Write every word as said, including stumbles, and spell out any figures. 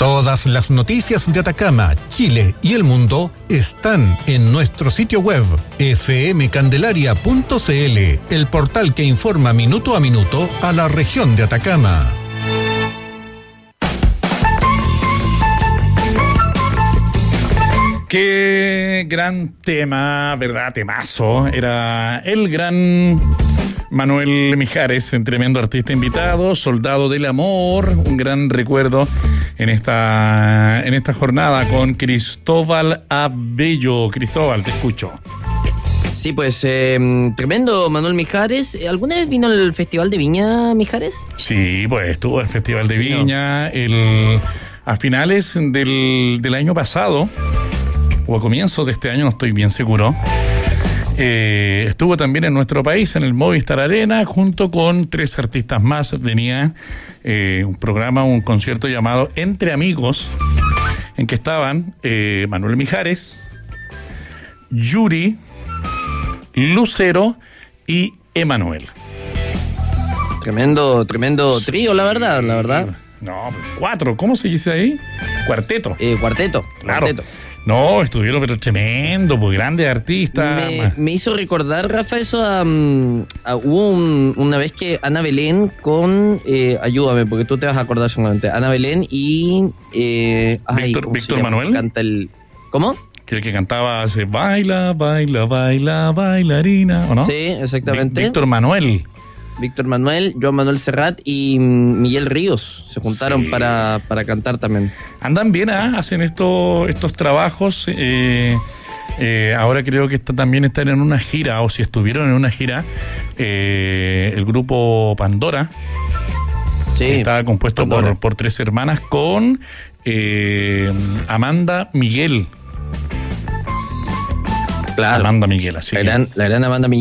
Todas las noticias de Atacama, Chile y el mundo están en nuestro sitio web efe eme candelaria punto ce ele, el portal que informa minuto a minuto a la región de Atacama. Qué gran tema, ¿verdad? Temazo. Era el gran Manuel Mijares, un tremendo artista invitado, Soldado del Amor, un gran recuerdo en esta, en esta jornada con Cristóbal Abello. Cristóbal, te escucho. Sí, pues eh, tremendo Manuel Mijares. ¿Alguna vez vino al Festival de Viña, Mijares? Sí, pues estuvo el Festival de Viña el, a finales del, del año pasado, o a comienzos de este año, no estoy bien seguro. Eh, estuvo también en nuestro país, en el Movistar Arena, junto con tres artistas más. Venía eh, un programa, un concierto llamado Entre Amigos, en que estaban eh, Manuel Mijares, Yuri, Lucero y Emanuel. Tremendo, tremendo trío, la verdad, la verdad. No, cuatro, ¿cómo se dice ahí? Cuarteto. Eh, cuarteto, claro. Cuarteto. No, estuvieron pero tremendo, pues grandes artistas. Me, me hizo recordar, Rafa, eso a, a hubo un, una vez que Ana Belén con, eh, ayúdame porque tú te vas a acordar seguramente, Ana Belén y eh, ay, Víctor, Víctor Manuel. Canta el, ¿cómo? Que el que cantaba hace baila, baila, baila, bailarina, ¿o no? Sí, exactamente. Víctor Manuel. Víctor Manuel, Joan Manuel Serrat y Miguel Ríos se juntaron sí. para, para cantar también. Andan bien, ¿eh? Hacen esto, estos trabajos. Eh, eh, ahora creo que está, también están en una gira, o si estuvieron en una gira, eh, el grupo Pandora. Sí. Está compuesto por, por tres hermanas con eh, Amanda Miguel. Claro. Amanda Miguel, así la que. gran, la gran Amanda Miguel.